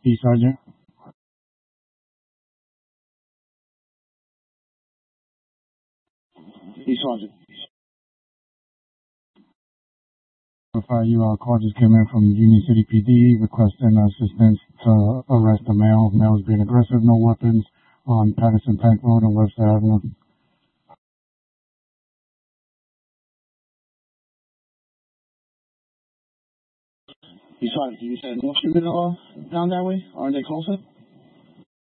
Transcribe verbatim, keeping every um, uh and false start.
E Sergeant. E Sergeant. You, uh, call just came in from Union City P D requesting assistance to arrest a male. Male is being aggressive, no weapons, on Patterson Tank Road and Webster Avenue. E Sergeant, you said North Street, uh, down that way? Aren't they closer?